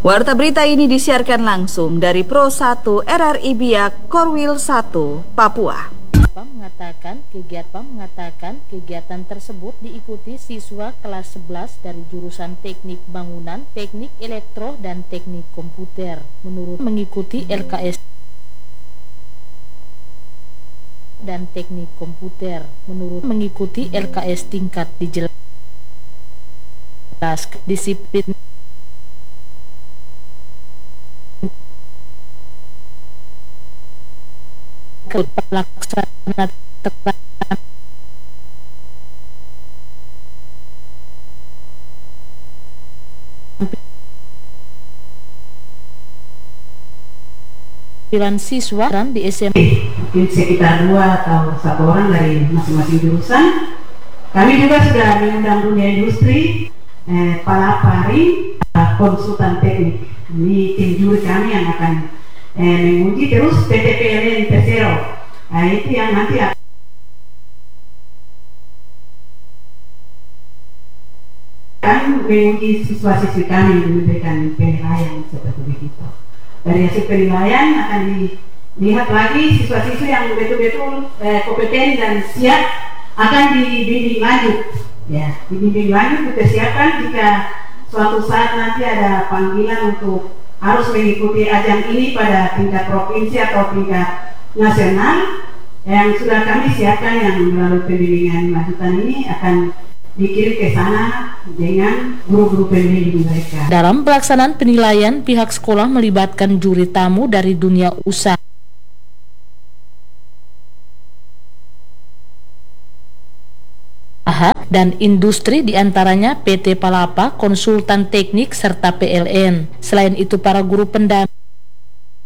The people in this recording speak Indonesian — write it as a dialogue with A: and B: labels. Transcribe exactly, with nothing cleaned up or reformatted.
A: Warta berita ini disiarkan langsung dari Pro satu R R I Biak, Korwil satu, Papua.
B: mengatakan kegiatan mengatakan kegiatan tersebut diikuti siswa kelas sebelas dari jurusan Teknik Bangunan, Teknik Elektro dan Teknik Komputer. Menurut mengikuti L K S dan Teknik Komputer, menurut mengikuti L K S tingkat dijelas disiplin pelaksana tampilan siswa di S M A
C: mungkin sekitar dua atau satu orang dari masing-masing jurusan. Kami juga sudah mengundang dunia industri, eh, Palapari, konsultan teknik. Ini tim juri kami yang akan eh, menguji, terus P T P L N Persero. Nah, itu yang nanti akan menguji siswa-siswi kami memberikan penilaian seperti begitu. Dari hasil penilaian akan dilihat lagi siswa-siswi yang betul-betul eh, kompeten dan siap akan dibimbing lanjut. Ya, dibimbing lanjut, dipersiapkan jika suatu saat nanti ada panggilan untuk harus mengikuti ajang ini pada tingkat provinsi atau tingkat nasional, yang sudah kami siapkan yang melalui pembimbingan lanjutan ini akan dikirim ke sana dengan guru-guru pembimbing mereka.
B: Dalam pelaksanaan penilaian, pihak sekolah melibatkan juri tamu dari dunia usaha dan industri, diantaranya P T Palapa, konsultan teknik, serta P L N. Selain itu, para guru pendamping